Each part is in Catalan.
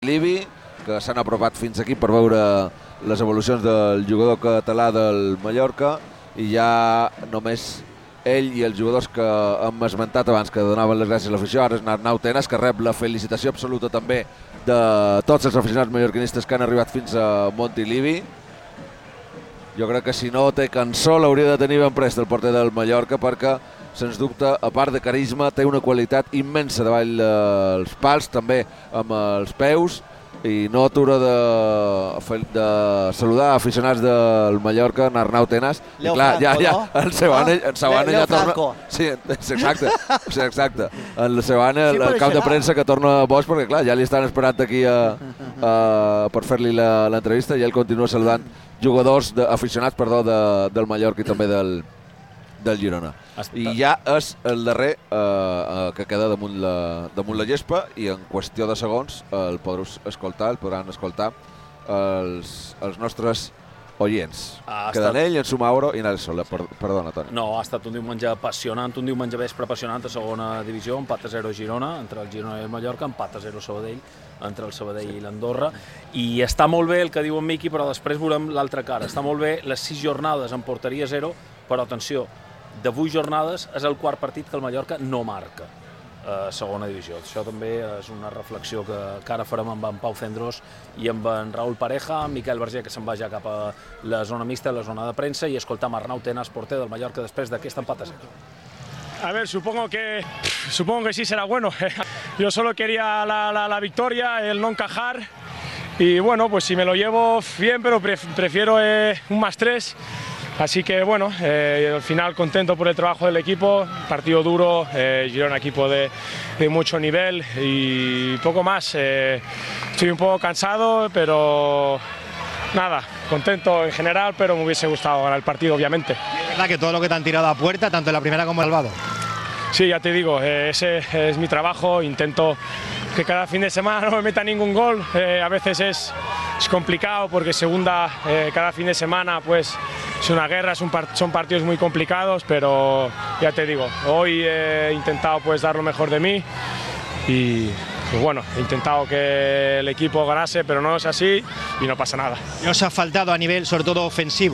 Livi, que s'han apropat fins aquí per veure les evolucions del jugador català del Mallorca, i ja només ell i els jugadors que hem esmentat abans, que donaven les gràcies a l'afició. Ara és Arnau Tenas, que rep la felicitació absoluta també de tots els aficionats mallorquinistes que han arribat fins a Montilivi. Jo crec que si no té cançó l'hauria de tenir ben prest el porter del Mallorca, perquè sens dubte, a part de carisma, té una qualitat immensa davall dels pals, també amb els peus, i no atura de saludar aficionats del Mallorca, en Arnau Tenas. Leo I clar, Franco, ja, no? el Sebane Leo ja torna... Franco. Sí, exacte. El Sebane, el cap de premsa, que torna boig, perquè clar, ja li estan esperant aquí per fer-li l'entrevista, i ell continua saludant jugadors, aficionats, perdó, del Mallorca i també del Girona. I ja és el darrer que queda damunt la gespa, i en qüestió de segons el podran escoltar els nostres oients. Queden ell, en Sumauro i Nelson. Perdona, Toni. No, ha estat un diumenge apassionant, un diumenge vespre apassionant a segona divisió, empat a 0 Girona, entre el Girona i el Mallorca, empat a 0 Sabadell, entre el Sabadell i l'Andorra, i està molt bé el que diu en Miqui, però després veurem l'altra cara. Està molt bé les 6 jornades en porteria 0, però atenció, de 8 jornades és el quart partit que el Mallorca no marca a segona divisió. Això també és una reflexió que ara farem amb en Pau Cendrós i amb en Raúl Pareja, amb Miquel Verger, que se'n va ja cap a la zona mixta, la zona de premsa, i escoltam Arnau Tenas, porter del Mallorca, després d'aquest empat a 0. A ver, supongo que sí será bueno. Yo solo quería la victoria, el no encajar. Y bueno, pues si me lo llevo bien, pero prefiero un +3. Así que bueno, al final contento por el trabajo del equipo, partido duro, Girona equipo de mucho nivel y poco más. Estoy un poco cansado, pero nada, contento en general, pero me hubiese gustado ganar el partido, obviamente. Es verdad que todo lo que te han tirado a puerta, tanto en la primera como en el salvado. Sí, ya te digo, ese es mi trabajo, intento que cada fin de semana no me meta ningún gol, a veces es complicado porque cada fin de semana pues es una guerra, son partidos muy complicados, pero ya te digo, hoy he intentado pues dar lo mejor de mí y pues bueno, he intentado que el equipo ganase, pero no es así y no pasa nada. ¿Qué os ha faltado a nivel, sobre todo ofensivo?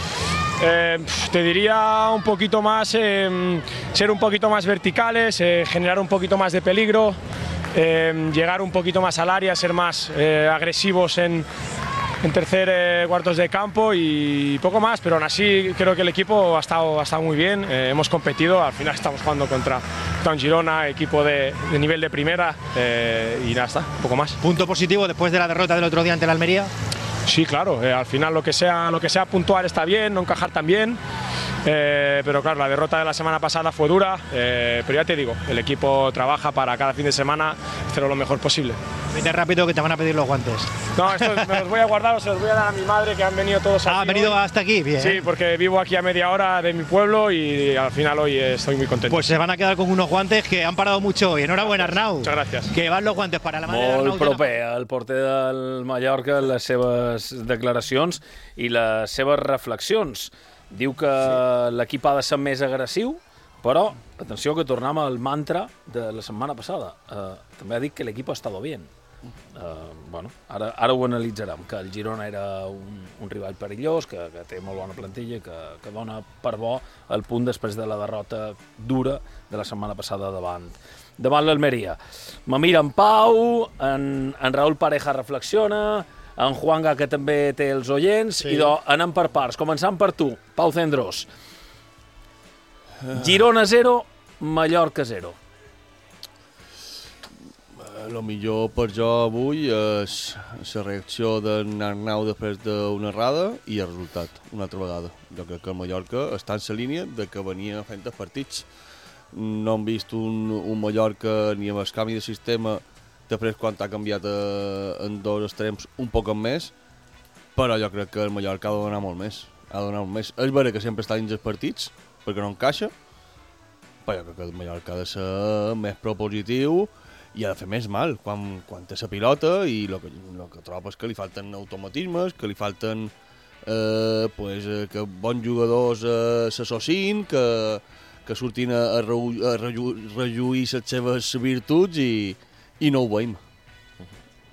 Te diría un poquito más, ser un poquito más verticales, generar un poquito más de peligro, llegar un poquito más al área, ser más agresivos en tercer cuartos de campo y poco más, pero aún así creo que el equipo ha estado muy bien, hemos competido, al final estamos jugando contra un Girona, equipo de nivel de primera, y nada, está, poco más. ¿Punto positivo después de la derrota del otro día ante el Almería? Sí, claro, al final lo que sea puntual está bien, no encajar tan bien, pero claro, la derrota de la semana pasada fue dura, pero ya te digo, el equipo trabaja para cada fin de semana hacerlo lo mejor posible. Vete rápido que te van a pedir los guantes. No, estos me los voy a guardar o se los voy a dar a mi madre, que han venido todos aquí. ¿Han venido hoy. hasta aquí? Bien. Sí, porque vivo aquí a media hora de mi pueblo y al final hoy estoy muy contento. Pues se van a quedar con unos guantes que han parado mucho hoy. Enhorabuena, Arnau. Muchas gracias. Que van los guantes para la madre de Arnau. Molt proper el porter del Mallorca, les seves declaracions i les seves reflexions. Diu que l'equip ha de ser més agressiu, però, atenció, que tornem al mantra de la setmana passada. També ha dit que l'equip ha estado bien. Bueno, ara ho analitzarem, que el Girona era un rival perillós, que té molt bona plantilla, que dona per bo el punt després de la derrota dura de la setmana passada davant l'Almeria. Me mira en Pau, en Raúl Pareja reflexiona, en Juanga, que també té els oients, sí. I anem per parts, començant per tu, Pau Cendrós. Girona 0, Mallorca 0. El millor per jo avui és la reacció d'en Arnau després d'una errada i el resultat, una altra vegada. Jo crec que el Mallorca està en la línia de que venia fent els partits. No hem vist un Mallorca ni amb el canvi de sistema després quan ha canviat en dos extrems un poc més, però jo crec que el Mallorca ha de donar molt més. És vera que sempre està dins els partits, perquè no encaixa, però jo crec que el Mallorca ha de ser més propositiu i ha de fer més mal quan té la pilota, i el que trobo és que li falten automatismes, que li falten que bons jugadors s'associn, que surtin a relluir les seves virtuts, i no ho veiem.